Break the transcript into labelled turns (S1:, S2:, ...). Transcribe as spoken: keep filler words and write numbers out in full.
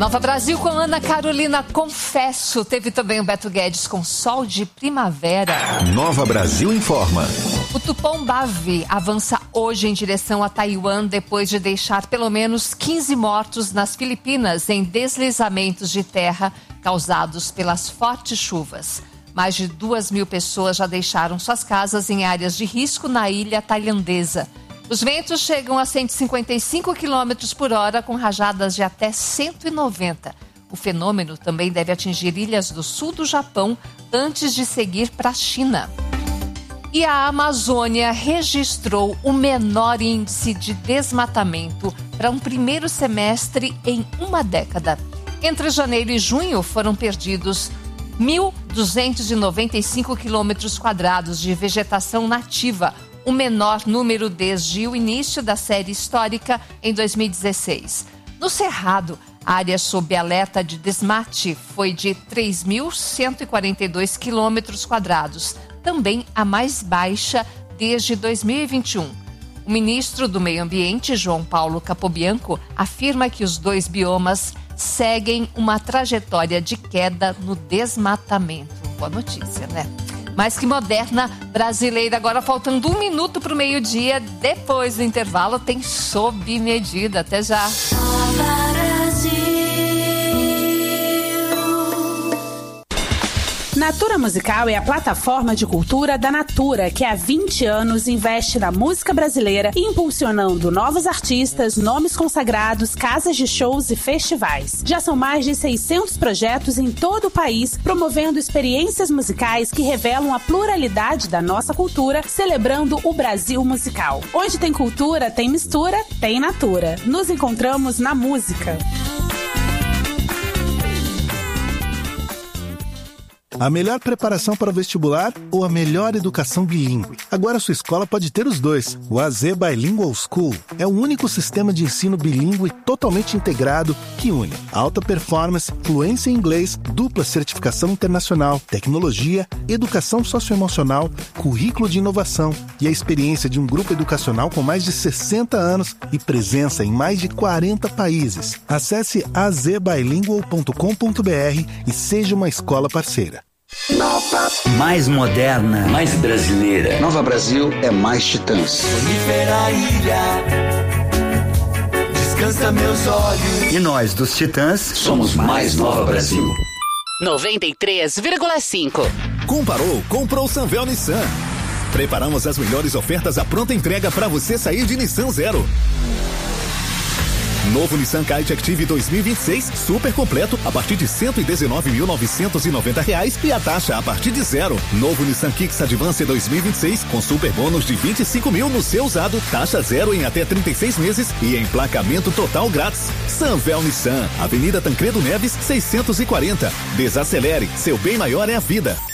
S1: Nova Brasil com Ana Carolina Confesso. Teve também o Beto Guedes com Sol de Primavera.
S2: Nova Brasil informa.
S1: O tufão Bavi avança hoje em direção a Taiwan depois de deixar pelo menos quinze mortos nas Filipinas em deslizamentos de terra causados pelas fortes chuvas. Mais de duas mil pessoas já deixaram suas casas em áreas de risco na ilha tailandesa. Os ventos chegam a cento e cinquenta e cinco quilômetros por hora, com rajadas de até cento e noventa. O fenômeno também deve atingir ilhas do sul do Japão antes de seguir para a China. E a Amazônia registrou o menor índice de desmatamento para um primeiro semestre em uma década. Entre janeiro e junho foram perdidos mil duzentos e noventa e cinco quilômetros quadrados de vegetação nativa, o menor número desde o início da série histórica em dois mil e dezesseis. No Cerrado, a área sob alerta de desmate foi de três mil cento e quarenta e dois quilômetros quadrados, também a mais baixa desde dois mil e vinte e um. O ministro do Meio Ambiente, João Paulo Capobianco, afirma que os dois biomas seguem uma trajetória de queda no desmatamento. Boa notícia, né? Mais que moderna brasileira. Agora faltando um minuto para o meio-dia. Depois do intervalo tem Sob Medida. Até já.
S3: Natura Musical é a plataforma de cultura da Natura, que há vinte anos investe na música brasileira, impulsionando novos artistas, nomes consagrados, casas de shows e festivais. Já são mais de seiscentos projetos em todo o país, promovendo experiências musicais que revelam a pluralidade da nossa cultura, celebrando o Brasil musical. Onde tem cultura, tem mistura, tem Natura. Nos encontramos na música.
S4: A melhor preparação para o vestibular ou a melhor educação bilíngue? Agora sua escola pode ter os dois. O A Z Bilingual School é o único sistema de ensino bilíngue totalmente integrado que une alta performance, fluência em inglês, dupla certificação internacional, tecnologia, educação socioemocional, currículo de inovação e a experiência de um grupo educacional com mais de sessenta anos e presença em mais de quarenta países. Acesse a z bilingual ponto com ponto b r e seja uma escola parceira.
S5: Nova.
S6: Mais moderna.
S5: Mais brasileira.
S7: Nova Brasil é mais Titãs.
S8: Sonífera ilha, descansa meus olhos.
S6: E nós dos Titãs
S5: somos mais Nova Brasil.
S9: noventa e três vírgula cinco.
S10: Comparou? Comprou Sanvel Nissan. Preparamos as melhores ofertas à pronta entrega para você sair de Nissan Zero. Novo Nissan Kite Active dois mil e vinte e seis, super completo, a partir de cento e dezenove mil novecentos e noventa reais e a taxa a partir de zero. Novo Nissan Kicks Advance dois mil e vinte e seis, com super bônus de vinte e cinco mil no seu usado, taxa zero em até trinta e seis meses e emplacamento total grátis. Sanvel Nissan, Avenida Tancredo Neves, seiscentos e quarenta. Desacelere, seu bem maior é a vida.